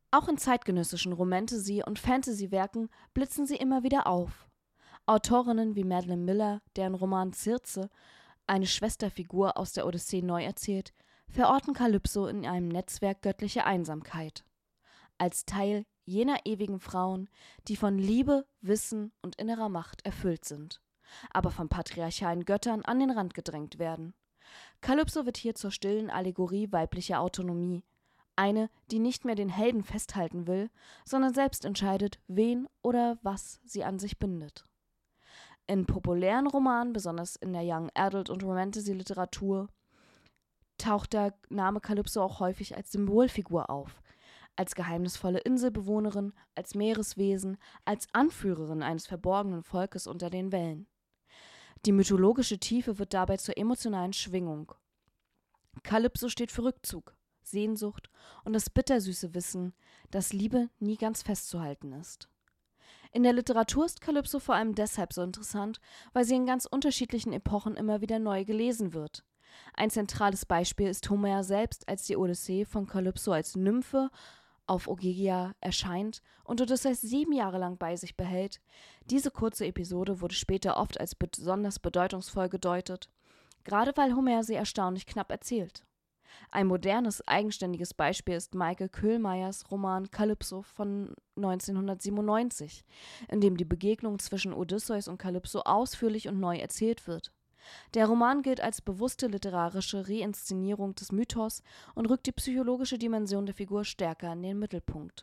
Auch in zeitgenössischen Romantasy- und Fantasy-Werken blitzen sie immer wieder auf. Autorinnen wie Madeline Miller, deren Roman Circe eine Schwesterfigur aus der Odyssee neu erzählt, verorten Kalypso in einem Netzwerk göttlicher Einsamkeit. Als Teil jener ewigen Frauen, die von Liebe, Wissen und innerer Macht erfüllt sind, aber von patriarchalen Göttern an den Rand gedrängt werden. Kalypso wird hier zur stillen Allegorie weiblicher Autonomie, eine, die nicht mehr den Helden festhalten will, sondern selbst entscheidet, wen oder was sie an sich bindet. In populären Romanen, besonders in der Young Adult und Romantasy-Literatur, taucht der Name Kalypso auch häufig als Symbolfigur auf, als geheimnisvolle Inselbewohnerin, als Meereswesen, als Anführerin eines verborgenen Volkes unter den Wellen. Die mythologische Tiefe wird dabei zur emotionalen Schwingung. Kalypso steht für Rückzug, Sehnsucht und das bittersüße Wissen, dass Liebe nie ganz festzuhalten ist. In der Literatur ist Kalypso vor allem deshalb so interessant, weil sie in ganz unterschiedlichen Epochen immer wieder neu gelesen wird. Ein zentrales Beispiel ist Homer selbst, als die Odyssee von Kalypso als Nymphe auf Ogygia erscheint und Odysseus 7 Jahre lang bei sich behält. Diese kurze Episode wurde später oft als besonders bedeutungsvoll gedeutet, gerade weil Homer sie erstaunlich knapp erzählt. Ein modernes, eigenständiges Beispiel ist Michael Köhlmeiers Roman Kalypso von 1997, in dem die Begegnung zwischen Odysseus und Kalypso ausführlich und neu erzählt wird. Der Roman gilt als bewusste literarische Reinszenierung des Mythos und rückt die psychologische Dimension der Figur stärker in den Mittelpunkt.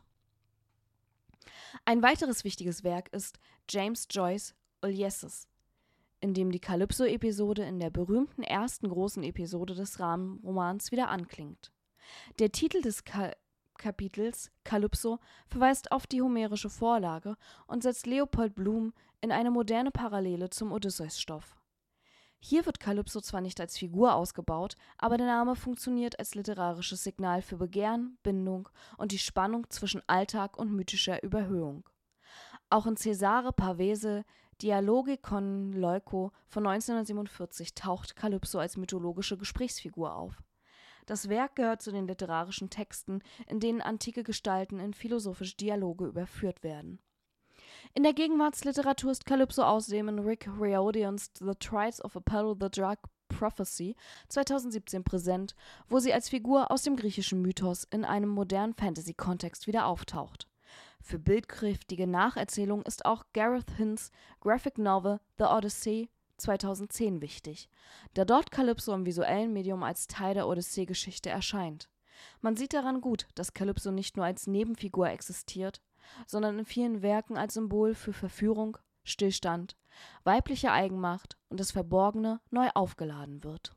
Ein weiteres wichtiges Werk ist James Joyce' Ulysses, in dem die Kalypso-Episode in der berühmten ersten großen Episode des Rahmenromans wieder anklingt. Der Titel des Kapitels, Kalypso, verweist auf die homerische Vorlage und setzt Leopold Bloom in eine moderne Parallele zum Odysseus-Stoff. Hier wird Kalypso zwar nicht als Figur ausgebaut, aber der Name funktioniert als literarisches Signal für Begehren, Bindung und die Spannung zwischen Alltag und mythischer Überhöhung. Auch in Cesare Pavese Dialogi con Leuco von 1947 taucht Kalypso als mythologische Gesprächsfigur auf. Das Werk gehört zu den literarischen Texten, in denen antike Gestalten in philosophische Dialoge überführt werden. In der Gegenwartsliteratur ist Kalypso außerdem in Rick Riordan's The Trials of Apollo the Drug Prophecy 2017 präsent, wo sie als Figur aus dem griechischen Mythos in einem modernen Fantasy-Kontext wieder auftaucht. Für bildkräftige Nacherzählung ist auch Gareth Hinds Graphic Novel The Odyssey 2010 wichtig, da dort Kalypso im visuellen Medium als Teil der Odyssee-Geschichte erscheint. Man sieht daran gut, dass Kalypso nicht nur als Nebenfigur existiert, sondern in vielen Werken als Symbol für Verführung, Stillstand, weibliche Eigenmacht und das Verborgene neu aufgeladen wird.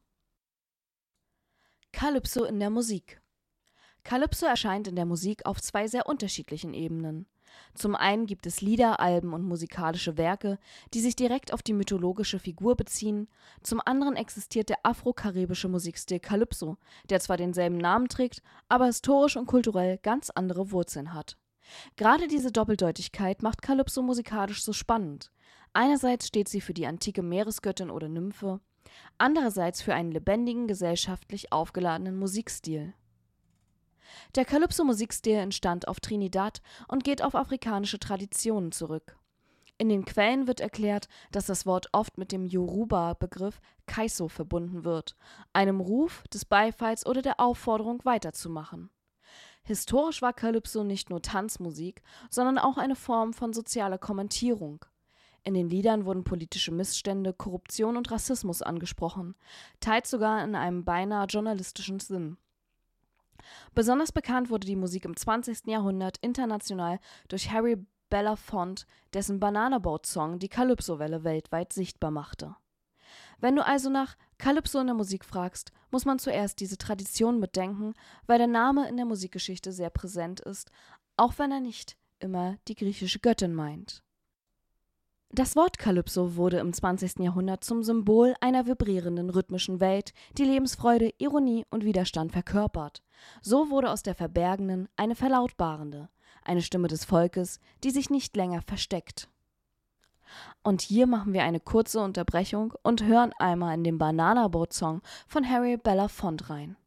Kalypso in der Musik. Kalypso erscheint in der Musik auf zwei sehr unterschiedlichen Ebenen. Zum einen gibt es Lieder, Alben und musikalische Werke, die sich direkt auf die mythologische Figur beziehen, zum anderen existiert der afro-karibische Musikstil Kalypso, der zwar denselben Namen trägt, aber historisch und kulturell ganz andere Wurzeln hat. Gerade diese Doppeldeutigkeit macht Kalypso musikalisch so spannend. Einerseits steht sie für die antike Meeresgöttin oder Nymphe, andererseits für einen lebendigen, gesellschaftlich aufgeladenen Musikstil. Der Kalypso-Musikstil entstand auf Trinidad und geht auf afrikanische Traditionen zurück. In den Quellen wird erklärt, dass das Wort oft mit dem Yoruba-Begriff Kaiso verbunden wird, einem Ruf des Beifalls oder der Aufforderung weiterzumachen. Historisch war Kalypso nicht nur Tanzmusik, sondern auch eine Form von sozialer Kommentierung. In den Liedern wurden politische Missstände, Korruption und Rassismus angesprochen, teils sogar in einem beinahe journalistischen Sinn. Besonders bekannt wurde die Musik im 20. Jahrhundert international durch Harry Belafonte, dessen Banana Boat Song die Kalypso-Welle weltweit sichtbar machte. Wenn du also nach Kalypso in der Musik fragst, muss man zuerst diese Tradition mitdenken, weil der Name in der Musikgeschichte sehr präsent ist, auch wenn er nicht immer die griechische Göttin meint. Das Wort Kalypso wurde im 20. Jahrhundert zum Symbol einer vibrierenden rhythmischen Welt, die Lebensfreude, Ironie und Widerstand verkörpert. So wurde aus der verbergenen eine verlautbarende, eine Stimme des Volkes, die sich nicht länger versteckt. Und hier machen wir eine kurze Unterbrechung und hören einmal in den Banana Boat Song von Harry Belafonte rein.